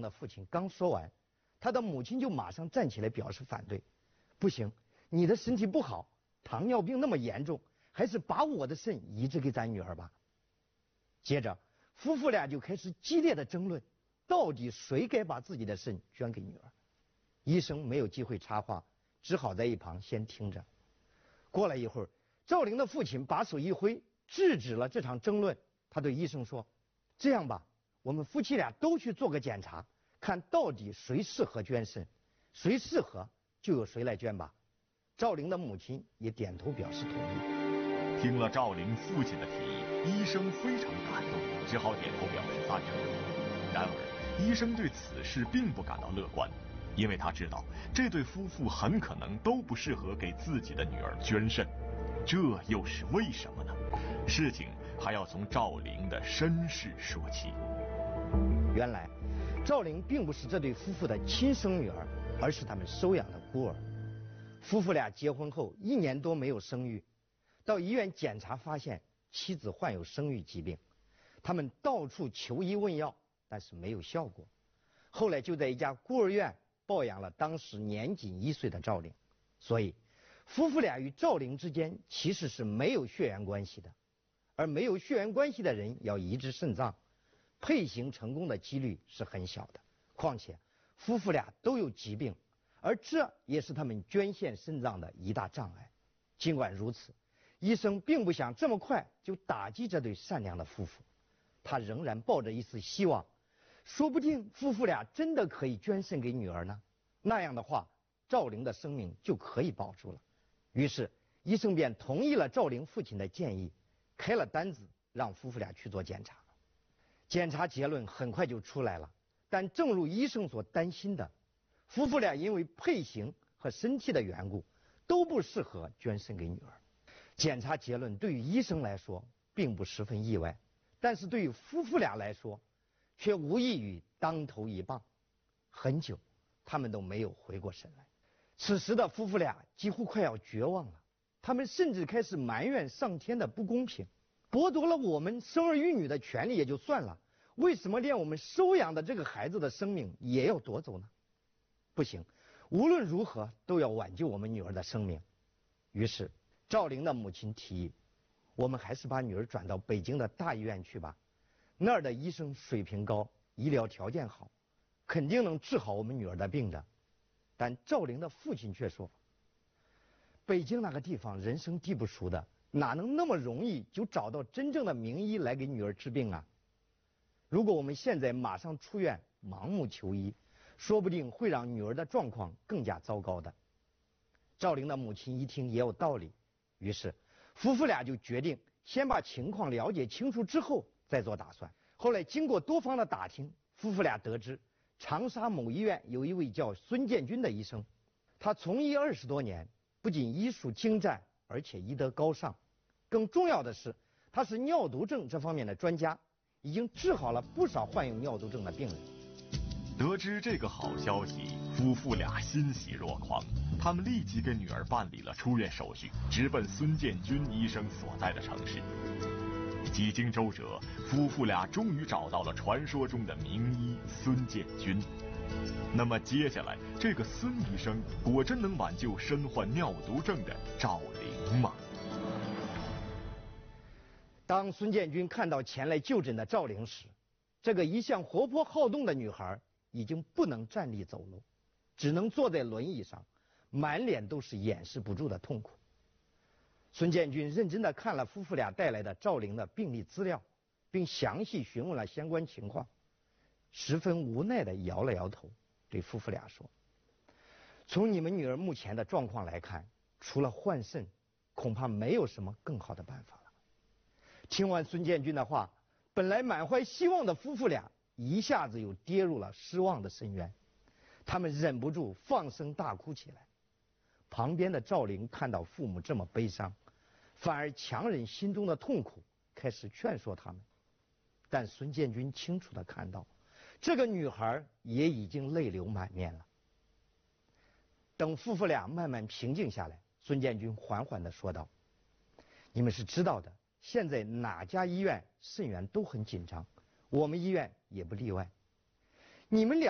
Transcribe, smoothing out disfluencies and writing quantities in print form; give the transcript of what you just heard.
的父亲刚说完，他的母亲就马上站起来表示反对。不行，你的身体不好，糖尿病那么严重，还是把我的肾移植给咱女儿吧。接着，夫妇俩就开始激烈的争论，到底谁该把自己的肾捐给女儿。医生没有机会插话，只好在一旁先听着。过了一会儿，赵玲的父亲把手一挥，制止了这场争论。他对医生说：“这样吧，我们夫妻俩都去做个检查，看到底谁适合捐肾，谁适合就由谁来捐吧。”赵玲的母亲也点头表示同意。 听了赵玲父亲的提议，医生非常感动，只好点头表示赞成。然而，医生对此事并不感到乐观，因为他知道这对夫妇很可能都不适合给自己的女儿捐肾。这又是为什么呢？事情还要从赵玲的身世说起。 原来，赵玲并不是这对夫妇的亲生女儿，而是他们收养的孤儿。夫妇俩结婚后1年多没有生育，到医院检查发现妻子患有生育疾病，他们到处求医问药，但是没有效果。后来就在一家孤儿院抱养了当时年仅1岁的赵玲，所以夫妇俩与赵玲之间其实是没有血缘关系的。而没有血缘关系的人要移植肾脏，配型成功的几率是很小的。况且夫妇俩都有疾病，而这也是他们捐献肾脏的一大障碍。尽管如此，医生并不想这么快就打击这对善良的夫妇，他仍然抱着一丝希望，说不定夫妇俩真的可以捐肾给女儿呢。那样的话，赵玲的生命就可以保住了。于是医生便同意了赵玲父亲的建议，开了单子让夫妇俩去做检查。检查结论很快就出来了，但正如医生所担心的，夫妇俩因为配型和身体的缘故都不适合捐肾给女儿。检查结论对于医生来说并不十分意外，但是对于夫妇俩来说却无异于当头一棒。很久他们都没有回过神来。此时的夫妇俩几乎快要绝望了，他们甚至开始埋怨上天的不公平，剥夺了我们生儿育女的权利也就算了，为什么连我们收养的这个孩子的生命也要夺走呢？不行，无论如何都要挽救我们女儿的生命。于是赵玲的母亲提议，我们还是把女儿转到北京的大医院去吧，那儿的医生水平高，医疗条件好，肯定能治好我们女儿的病的。但赵玲的父亲却说，北京那个地方人生地不熟的，哪能那么容易就找到真正的名医来给女儿治病啊？如果我们现在马上出院盲目求医，说不定会让女儿的状况更加糟糕的。赵玲的母亲一听也有道理，于是夫妇俩就决定先把情况了解清楚之后再做打算。后来经过多方的打听，夫妇俩得知长沙某医院有一位叫孙建军的医生，他从医20多年，不仅医术精湛，而且医德高尚，更重要的是他是尿毒症这方面的专家，已经治好了不少患有尿毒症的病人。 得知这个好消息，夫妇俩欣喜若狂，他们立即给女儿办理了出院手续，直奔孙建军医生所在的城市。几经周折，夫妇俩终于找到了传说中的名医孙建军。那么接下来，这个孙医生果真能挽救身患尿毒症的赵玲吗？ 当孙建军看到前来就诊的赵玲时，这个一向活泼好动的女孩已经不能站立走路，只能坐在轮椅上，满脸都是掩饰不住的痛苦。孙建军认真地看了夫妇俩带来的赵玲的病历资料，并详细询问了相关情况，十分无奈地摇了摇头，对夫妇俩说：“从你们女儿目前的状况来看，除了换肾，恐怕没有什么更好的办法了。”听完孙建军的话，本来满怀希望的夫妇俩一下子又跌入了失望的深渊，他们忍不住放声大哭起来。旁边的赵玲看到父母这么悲伤，反而强忍心中的痛苦，开始劝说他们。但孙建军清楚地看到，这个女孩也已经泪流满面了。等夫妇俩慢慢平静下来，孙建军缓缓地说道：“你们是知道的，现在哪家医院肾源都很紧张，我们医院也不例外。你们俩